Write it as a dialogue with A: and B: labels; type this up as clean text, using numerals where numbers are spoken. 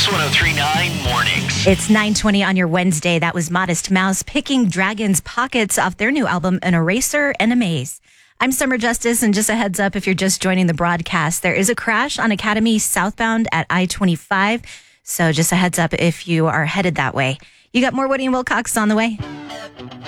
A: Kicks 103.9 Mornings.
B: It's 9:20 on your Wednesday. That was Modest Mouse picking Dragon's Pockets off their new album, An Eraser and a Maze. I'm Summer Justice, and just a heads up if you're just joining the broadcast, there is a crash on Academy southbound at I-25. So just a heads up if you are headed that way. You got more Woody and Wilcox on the way.